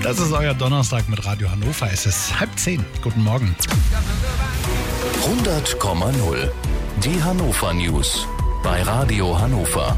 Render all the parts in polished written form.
Das ist euer Donnerstag mit Radio Hannover. Es ist 9:30. Guten Morgen. 100,0. Die Hannover News bei Radio Hannover.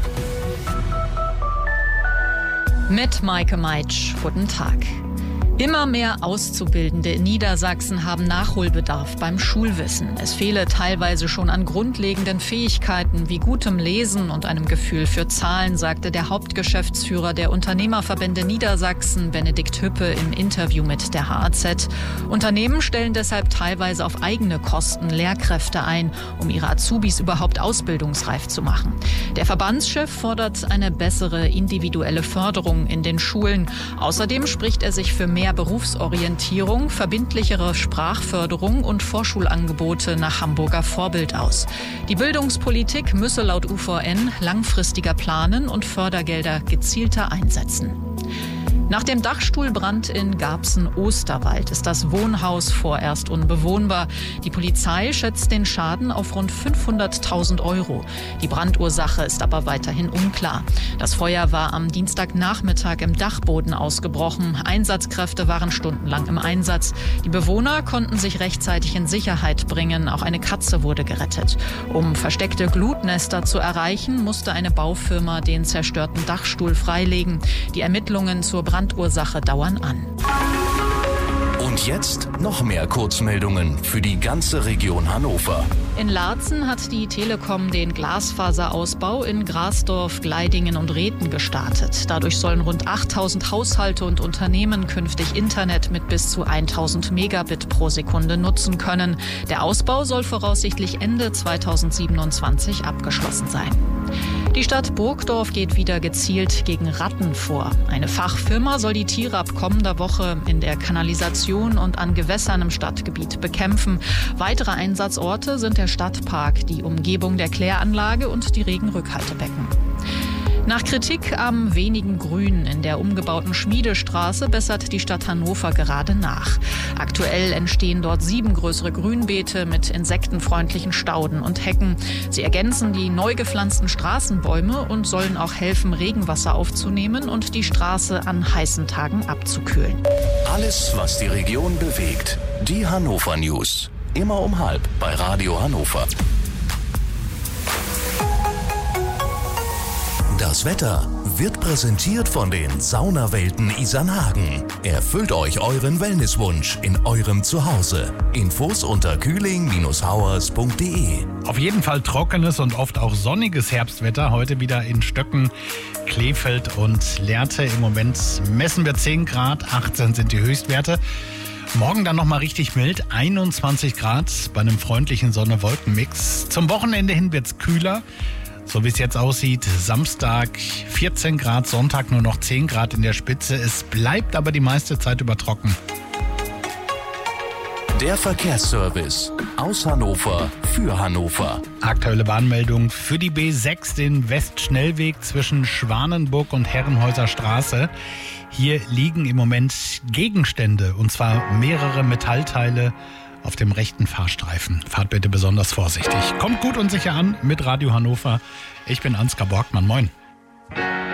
Mit Maike Meitsch. Guten Tag. Immer mehr Auszubildende in Niedersachsen haben Nachholbedarf beim Schulwissen. Es fehle teilweise schon an grundlegenden Fähigkeiten wie gutem Lesen und einem Gefühl für Zahlen, sagte der Hauptgeschäftsführer der Unternehmerverbände Niedersachsen, Benedikt Hüppe, im Interview mit der HAZ. Unternehmen stellen deshalb teilweise auf eigene Kosten Lehrkräfte ein, um ihre Azubis überhaupt ausbildungsreif zu machen. Der Verbandschef fordert eine bessere individuelle Förderung in den Schulen. Außerdem spricht er sich für mehr Berufsorientierung, verbindlichere Sprachförderung und Vorschulangebote nach Hamburger Vorbild aus. Die Bildungspolitik müsse laut UVN langfristiger planen und Fördergelder gezielter einsetzen. Nach dem Dachstuhlbrand in Garbsen-Osterwald ist das Wohnhaus vorerst unbewohnbar. Die Polizei schätzt den Schaden auf rund 500.000 €. Die Brandursache ist aber weiterhin unklar. Das Feuer war am Dienstagnachmittag im Dachboden ausgebrochen. Einsatzkräfte waren stundenlang im Einsatz. Die Bewohner konnten sich rechtzeitig in Sicherheit bringen. Auch eine Katze wurde gerettet. Um versteckte Glutnester zu erreichen, musste eine Baufirma den zerstörten Dachstuhl freilegen. Die Ermittlungen zur Brandursache dauern an. Und jetzt noch mehr Kurzmeldungen für die ganze Region Hannover. In Laatzen hat die Telekom den Glasfaserausbau in Grasdorf, Gleidingen und Rhethen gestartet. Dadurch sollen rund 8.000 Haushalte und Unternehmen künftig Internet mit bis zu 1.000 Megabit pro Sekunde nutzen können. Der Ausbau soll voraussichtlich Ende 2027 abgeschlossen sein. Die Stadt Burgdorf geht wieder gezielt gegen Ratten vor. Eine Fachfirma soll die Tiere ab kommender Woche in der Kanalisation und an Gewässern im Stadtgebiet bekämpfen. Weitere Einsatzorte sind der Stadtpark, die Umgebung der Kläranlage und die Regenrückhaltebecken. Nach Kritik am wenigen Grün in der umgebauten Schmiedestraße bessert die Stadt Hannover gerade nach. Aktuell entstehen dort 7 größere Grünbeete mit insektenfreundlichen Stauden und Hecken. Sie ergänzen die neu gepflanzten Straßenbäume und sollen auch helfen, Regenwasser aufzunehmen und die Straße an heißen Tagen abzukühlen. Alles, was die Region bewegt. Die Hannover News. Immer um 12 bei Radio Hannover. Das Wetter wird präsentiert von den Saunawelten Isernhagen. Erfüllt euch euren Wellnesswunsch in eurem Zuhause. Infos unter kühling-hauers.de. Auf jeden Fall trockenes und oft auch sonniges Herbstwetter. Heute wieder in Stöcken, Kleefeld und Lehrte. Im Moment messen wir 10 Grad, 18 sind die Höchstwerte. Morgen dann nochmal richtig mild, 21 Grad bei einem freundlichen Sonne-Wolken-Mix. Zum Wochenende hin wird's kühler. So wie es jetzt aussieht, Samstag 14 Grad, Sonntag nur noch 10 Grad in der Spitze. Es bleibt aber die meiste Zeit über trocken. Der Verkehrsservice aus Hannover für Hannover. Aktuelle Bahnmeldung für die B6, den Westschnellweg zwischen Schwanenburg und Herrenhäuser Straße. Hier liegen im Moment Gegenstände, und zwar mehrere Metallteile auf dem rechten Fahrstreifen. Fahrt bitte besonders vorsichtig. Kommt gut und sicher an mit Radio Hannover. Ich bin Ansgar Borgmann. Moin.